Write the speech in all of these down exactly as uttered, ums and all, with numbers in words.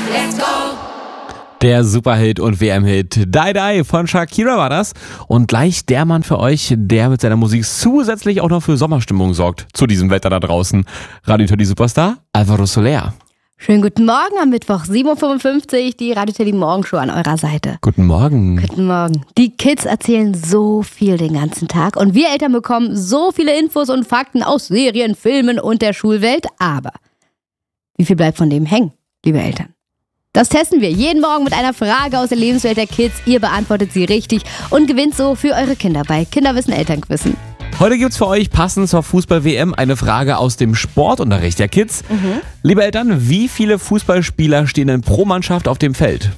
Let's go! Der Superhit und W M-Hit Die Die von Shakira war das. Und gleich der Mann für euch, der mit seiner Musik zusätzlich auch noch für Sommerstimmung sorgt. Zu diesem Wetter da draußen. Radio Teddy Superstar, Alvaro Soler. Schönen guten Morgen am Mittwoch, sieben Uhr fünfundfünfzig, die Radio Teddy Morgenshow an eurer Seite. Guten Morgen. Guten Morgen. Die Kids erzählen so viel den ganzen Tag und wir Eltern bekommen so viele Infos und Fakten aus Serien, Filmen und der Schulwelt. Aber wie viel bleibt von dem hängen, liebe Eltern? Das testen wir jeden Morgen mit einer Frage aus der Lebenswelt der Kids. Ihr beantwortet sie richtig und gewinnt so für eure Kinder bei Kinderwissen Elternquissen. Heute gibt's für euch passend zur Fußball-W M eine Frage aus dem Sportunterricht der Kids. Mhm. Liebe Eltern, wie viele Fußballspieler stehen denn pro Mannschaft auf dem Feld?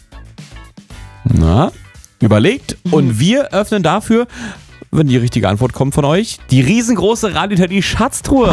Na, überlegt. Mhm. Und wir öffnen dafür, wenn die richtige Antwort kommt von euch, die riesengroße Radio Teddy Schatztruhe.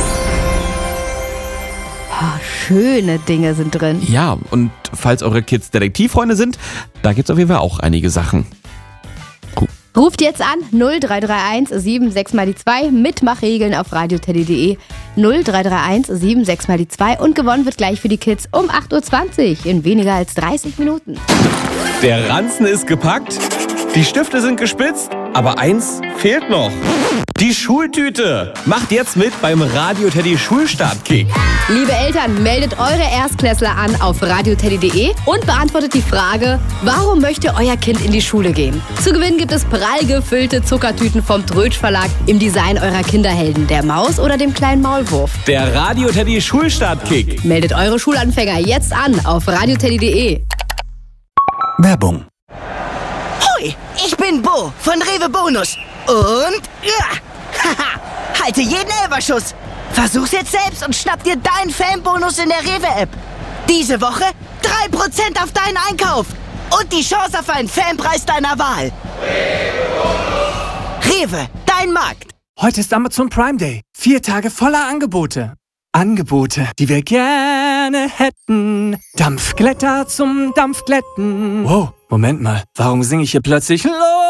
Oh, schöne Dinge sind drin. Ja, und falls eure Kids Detektivfreunde sind, da gibt's auf jeden Fall auch einige Sachen. Cool. Ruft jetzt an null drei drei eins sieben sechs mal die zwei, Mitmachregeln auf radioteddy punkt de, null drei drei eins sieben sechs mal die zwei und gewonnen wird gleich für die Kids um acht Uhr zwanzig in weniger als dreißig Minuten. Der Ranzen ist gepackt, die Stifte sind gespitzt, aber eins fehlt noch. Die Schultüte. Macht jetzt mit beim Radio Teddy Schulstartkick. Liebe Eltern, meldet eure Erstklässler an auf radioteddy punkt de und beantwortet die Frage, warum möchte euer Kind in die Schule gehen? Zu gewinnen gibt es prall gefüllte Zuckertüten vom Trötsch Verlag im Design eurer Kinderhelden, der Maus oder dem kleinen Maulwurf. Der Radio Teddy Schulstartkick. Meldet eure Schulanfänger jetzt an auf radioteddy punkt de. Werbung. Hoi, ich bin Bo von Rewe Bonus. Und ja, haha, halte jeden Elferschuss. Versuch's jetzt selbst und schnapp dir deinen Fanbonus in der Rewe-App. Diese Woche drei Prozent auf deinen Einkauf. Und die Chance auf einen Fanpreis deiner Wahl. Rewe, dein Markt. Heute ist Amazon Prime Day. Vier Tage voller Angebote. Angebote, die wir gerne hätten. Dampfglätter zum Dampfglätten. Wow, Moment mal. Warum singe ich hier plötzlich Los?